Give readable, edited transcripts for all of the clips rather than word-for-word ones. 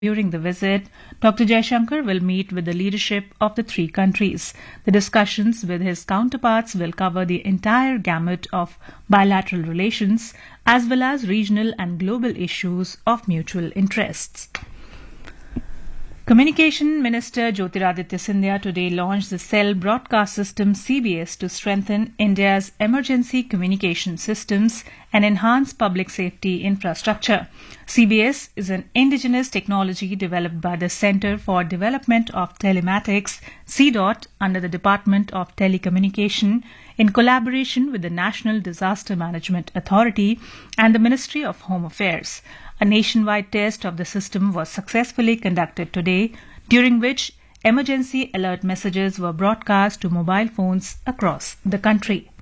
During the visit, Dr. Jaishankar will meet with the leadership of the three countries. The discussions with his counterparts will cover the entire gamut of bilateral relations as well as regional and global issues of mutual interests. Communication Minister Jyotiraditya Scindia today launched the Cell Broadcast System CBS to strengthen India's emergency communication systems and enhance public safety infrastructure. CBS is an indigenous technology developed by the Centre for Development of Telematics, CDOT, under the Department of Telecommunication in collaboration with the National Disaster Management Authority and the Ministry of Home Affairs. A nationwide test of the system was successfully conducted today, during which emergency alert messages were broadcast to mobile phones across the country.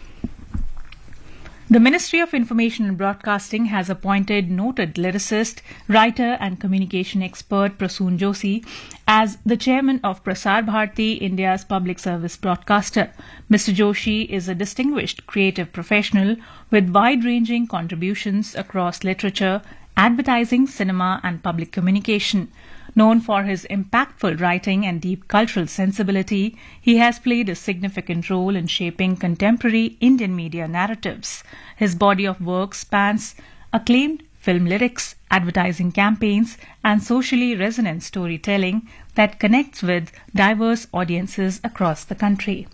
The Ministry of Information and Broadcasting has appointed noted lyricist, writer and communication expert Prasoon Joshi as the chairman of Prasar Bharati, India's public service broadcaster. Mr. Joshi is a distinguished creative professional with wide-ranging contributions across literature, advertising, cinema and public communication. Known for his impactful writing and deep cultural sensibility, he has played a significant role in shaping contemporary Indian media narratives. His body of work spans acclaimed film lyrics, advertising campaigns, and socially resonant storytelling that connects with diverse audiences across the country.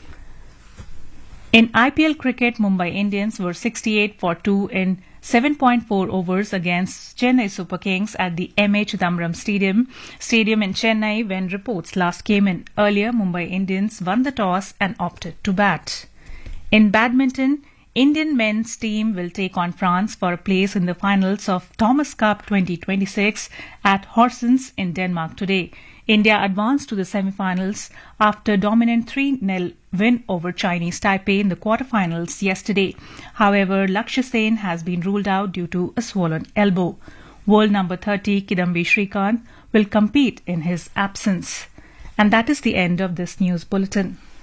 In IPL cricket, Mumbai Indians were 68 for 2 in 7.4 overs against Chennai Super Kings at the M.H. Damram Stadium in Chennai when reports last came in. Earlier, Mumbai Indians won the toss and opted to bat. In badminton, Indian men's team will take on France for a place in the finals of Thomas Cup 2026 at Horsens in Denmark today. India advanced to the semi-finals after a dominant 3-0 win over Chinese Taipei in the quarter-finals yesterday. However, Lakshya Sen has been ruled out due to a swollen elbow. World number 30 Kidambi Srikanth will compete in his absence. And that is the end of this news bulletin.